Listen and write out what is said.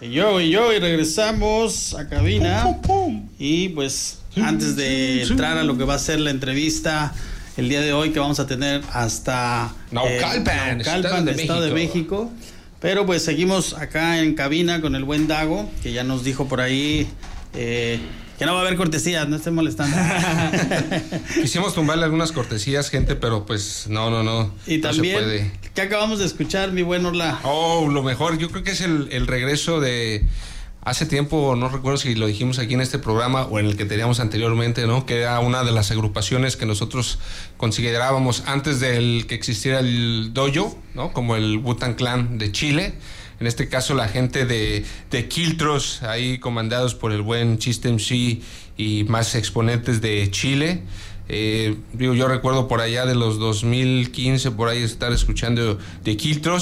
Y regresamos a cabina. Y pues antes de entrar a lo que va a ser la entrevista el día de hoy, que vamos a tener hasta Naucalpan, Estado de México. Pero pues seguimos acá en cabina con el buen Dago, que ya nos dijo por ahí que no va a haber cortesías, no estén molestando. Quisimos tumbarle algunas cortesías, gente, pero pues no. Y también, no se puede. ¿Qué acabamos de escuchar, mi buen Orla? Lo mejor, yo creo que es el regreso de... Hace tiempo, no recuerdo si lo dijimos aquí en este programa o en el que teníamos anteriormente, ¿no? Que era una de las agrupaciones que nosotros considerábamos antes del que existiera el dojo, ¿no? Como el Wu-Tang Clan de Chile. En este caso, la gente de Kiltros, ahí comandados por el buen Chiste MC y más exponentes de Chile. Yo recuerdo por allá de los 2015, por ahí estar escuchando de Kiltros.